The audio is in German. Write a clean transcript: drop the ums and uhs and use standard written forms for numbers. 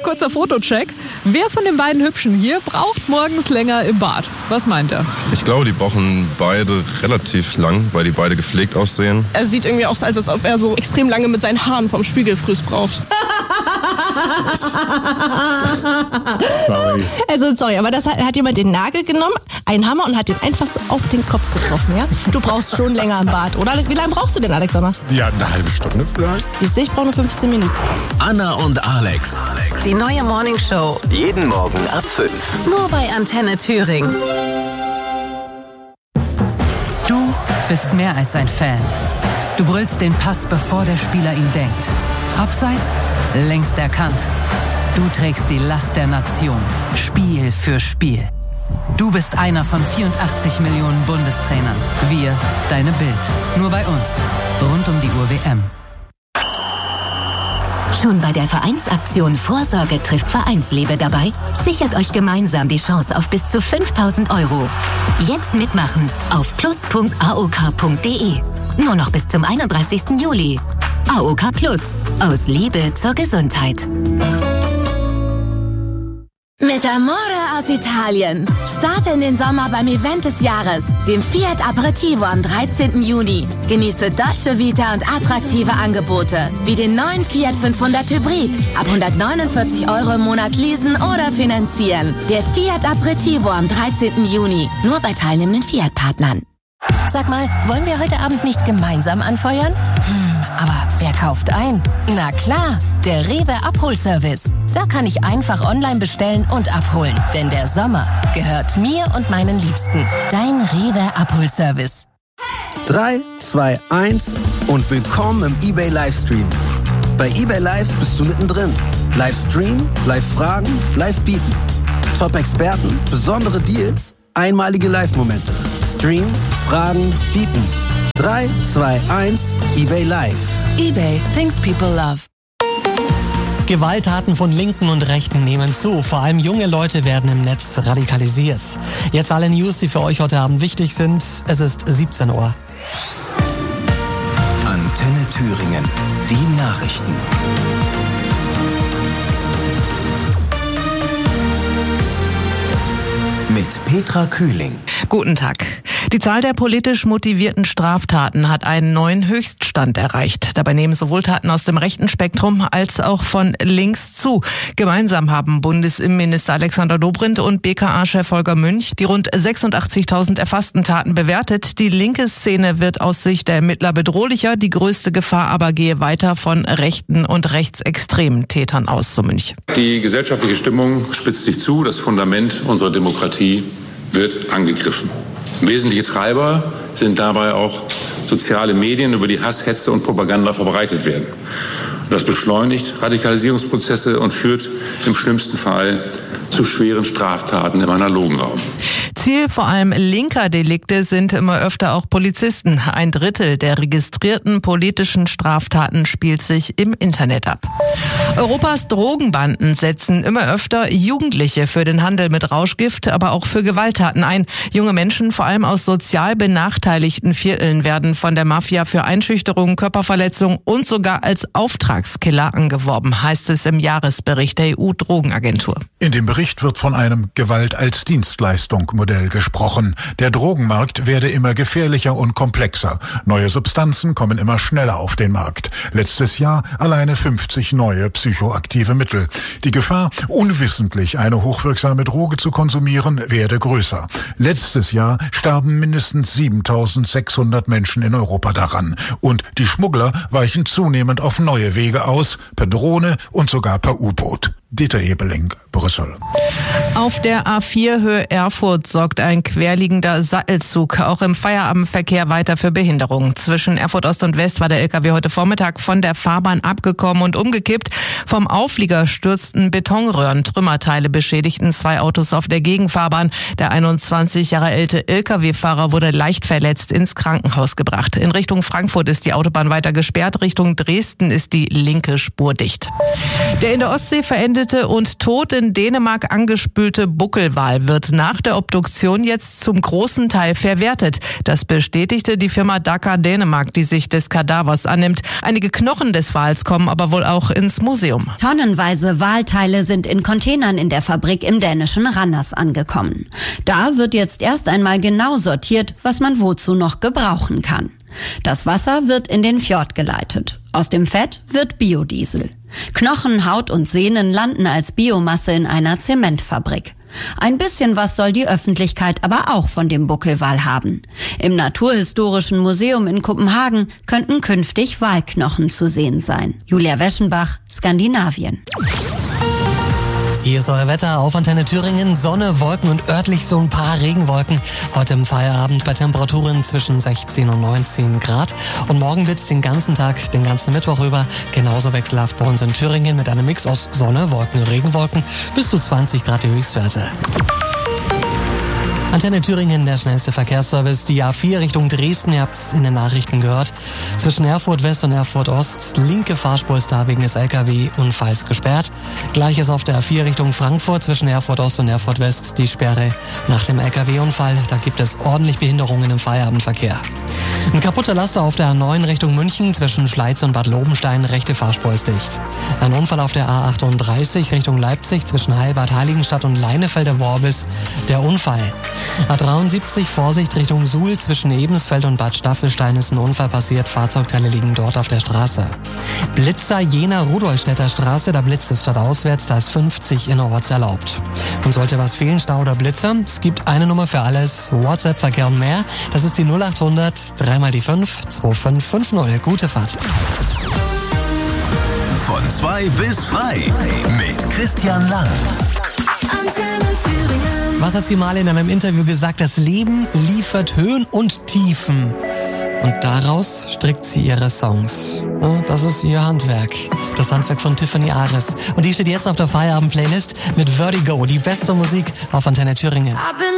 kurzer Fotocheck. Wer von den beiden Hübschen hier braucht morgens länger im Bad? Was meint er? Ich glaube, die brauchen beide relativ lang, weil die beide gepflegt aussehen. Er sieht irgendwie aus, als ob er so extrem lange mit seinen Haaren vom Spiegelfriss braucht. Sorry, aber das hat jemand den Nagel genommen, einen Hammer und hat den einfach so auf den Kopf getroffen, ja? Du brauchst schon länger im Bad, oder? Wie lange brauchst du denn, Alexander? Ja, eine halbe Stunde vielleicht. Siehst du, ich brauche nur 15 Minuten. Anna und Alex. Die neue Morningshow. Jeden Morgen ab 5. Nur bei Antenne Thüringen. Du bist mehr als ein Fan. Du brüllst den Pass, bevor der Spieler ihn denkt. Abseits, längst erkannt. Du trägst die Last der Nation, Spiel für Spiel. Du bist einer von 84 Millionen Bundestrainern. Wir, deine Bild. Nur bei uns. Rund um die Uhr WM. Schon bei der Vereinsaktion Vorsorge trifft Vereinsliebe dabei? Sichert euch gemeinsam die Chance auf bis zu 5.000 €. Jetzt mitmachen auf plus.aok.de. Nur noch bis zum 31. Juli. AOK Plus. Aus Liebe zur Gesundheit. Mit Amore aus Italien. Starte in den Sommer beim Event des Jahres, dem Fiat Aperitivo am 13. Juni. Genieße Dolce Vita und attraktive Angebote, wie den neuen Fiat 500 Hybrid. Ab 149 € im Monat leasen oder finanzieren. Der Fiat Aperitivo am 13. Juni. Nur bei teilnehmenden Fiat-Partnern. Sag mal, wollen wir heute Abend nicht gemeinsam anfeuern? Aber wer kauft ein? Na klar, der Rewe Abholservice. Da kann ich einfach online bestellen und abholen. Denn der Sommer gehört mir und meinen Liebsten. Dein Rewe Abholservice. 3, 2, 1 und willkommen im eBay Livestream. Bei eBay Live bist du mittendrin. Livestream, Live-Fragen, Live-Bieten. Top-Experten, besondere Deals, einmalige Live-Momente. Stream, Fragen, Bieten. 3, 2, 1, eBay Live. eBay, things people love. Gewalttaten von Linken und Rechten nehmen zu. Vor allem junge Leute werden im Netz radikalisiert. Jetzt alle News, die für euch heute Abend wichtig sind. Es ist 17 Uhr. Antenne Thüringen. Die Nachrichten. Mit Petra Kühling. Guten Tag. Die Zahl der politisch motivierten Straftaten hat einen neuen Höchststand erreicht. Dabei nehmen sowohl Taten aus dem rechten Spektrum als auch von links zu. Gemeinsam haben Bundesinnenminister Alexander Dobrindt und BKA-Chef Holger Münch die rund 86.000 erfassten Taten bewertet. Die linke Szene wird aus Sicht der Ermittler bedrohlicher. Die größte Gefahr aber gehe weiter von rechten und rechtsextremen Tätern aus, so Münch. Die gesellschaftliche Stimmung spitzt sich zu. Das Fundament unserer Demokratie wird angegriffen. Wesentliche Treiber sind dabei auch soziale Medien, über die Hass, Hetze und Propaganda verbreitet werden. Das beschleunigt Radikalisierungsprozesse und führt im schlimmsten Fall zu schweren Straftaten im analogen Raum. Ziel vor allem linker Delikte sind immer öfter auch Polizisten. 1/3 der registrierten politischen Straftaten spielt sich im Internet ab. Europas Drogenbanden setzen immer öfter Jugendliche für den Handel mit Rauschgift, aber auch für Gewalttaten ein. Junge Menschen, vor allem aus sozial benachteiligten Vierteln, werden von der Mafia für Einschüchterung, Körperverletzung und sogar als Auftragskiller angeworben, heißt es im Jahresbericht der EU-Drogenagentur. In dem Bericht wird von einem Gewalt-als-Dienstleistung-Modell gesprochen. Der Drogenmarkt werde immer gefährlicher und komplexer. Neue Substanzen kommen immer schneller auf den Markt. Letztes Jahr alleine 50 neue psychoaktive Mittel. Die Gefahr, unwissentlich eine hochwirksame Droge zu konsumieren, werde größer. Letztes Jahr starben mindestens 7.600 Menschen in Europa daran. Und die Schmuggler weichen zunehmend auf neue Wege aus, per Drohne und sogar per U-Boot. Dieter Ebeling, Brüssel. Auf der A4 Höhe Erfurt sorgt ein querliegender Sattelzug auch im Feierabendverkehr weiter für Behinderungen. Zwischen Erfurt Ost und West war der LKW heute Vormittag von der Fahrbahn abgekommen und umgekippt. Vom Auflieger stürzten Betonröhren. Trümmerteile beschädigten 2 Autos auf der Gegenfahrbahn. Der 21 Jahre alte LKW-Fahrer wurde leicht verletzt ins Krankenhaus gebracht. In Richtung Frankfurt ist die Autobahn weiter gesperrt. Richtung Dresden ist die linke Spur dicht. Der in der Ostsee verendete verendete und tot in Dänemark angespülte Buckelwal wird nach der Obduktion jetzt zum großen Teil verwertet. Das bestätigte die Firma Daka Dänemark, die sich des Kadavers annimmt. Einige Knochen des Wals kommen aber wohl auch ins Museum. Tonnenweise Walteile sind in Containern in der Fabrik im dänischen Randers angekommen. Da wird jetzt erst einmal genau sortiert, was man wozu noch gebrauchen kann. Das Wasser wird in den Fjord geleitet. Aus dem Fett wird Biodiesel. Knochen, Haut und Sehnen landen als Biomasse in einer Zementfabrik. Ein bisschen was soll die Öffentlichkeit aber auch von dem Buckelwal haben. Im Naturhistorischen Museum in Kopenhagen könnten künftig Walknochen zu sehen sein. Julia Weschenbach, Skandinavien. Hier ist euer Wetter auf Antenne Thüringen. Sonne, Wolken und örtlich so ein paar Regenwolken. Heute im Feierabend bei Temperaturen zwischen 16 und 19 Grad. Und morgen wird es den ganzen Tag, den ganzen Mittwoch über genauso wechselhaft bei uns in Thüringen mit einem Mix aus Sonne, Wolken, Regenwolken bis zu 20 Grad die Höchstwerte. Antenne Thüringen, der schnellste Verkehrsservice. Die A4 Richtung Dresden, ihr habt es in den Nachrichten gehört. Zwischen Erfurt West und Erfurt Ost, linke Fahrspur ist da wegen des LKW-Unfalls gesperrt. Gleiches auf der A4 Richtung Frankfurt, zwischen Erfurt Ost und Erfurt West, die Sperre nach dem LKW-Unfall. Da gibt es ordentlich Behinderungen im Feierabendverkehr. Ein kaputter Laster auf der A9 Richtung München, zwischen Schleiz und Bad Lobenstein, rechte Fahrspur ist dicht. Ein Unfall auf der A38 Richtung Leipzig, zwischen Heilbad Heiligenstadt und Leinefelder Worbis, der Unfall. A73 Vorsicht Richtung Suhl, zwischen Ebensfeld und Bad Staffelstein ist ein Unfall passiert, Fahrzeugteile liegen dort auf der Straße. Blitzer Jena Rudolstädter Straße, da blitzt es stadtauswärts, da ist 50 innerorts erlaubt. Und sollte was fehlen, Stau oder Blitzer, es gibt eine Nummer für alles, WhatsApp-Verkehr und mehr, das ist die 0800 3 die 5 2550. Gute Fahrt. Von 2 bis frei mit Christian Lang. Was hat sie mal in einem Interview gesagt? Das Leben liefert Höhen und Tiefen. Und daraus strickt sie ihre Songs. Ja, das ist ihr Handwerk. Das Handwerk von Tiffany Ares. Und die steht jetzt auf der Feierabend-Playlist mit Vertigo, die beste Musik auf Antenne Thüringen.